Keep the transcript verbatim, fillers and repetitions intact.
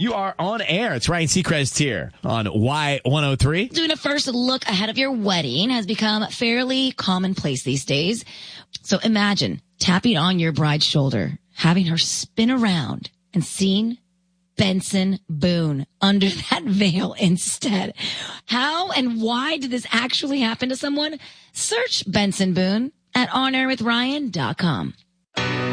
You are on air. It's Ryan Seacrest here on Y one oh three. Doing a first look ahead of your wedding has become fairly commonplace these days. So imagine tapping on your bride's shoulder, having her spin around and seeing Benson Boone under that veil instead. How and why did this actually happen to someone? Search Benson Boone at on air with ryan dot com.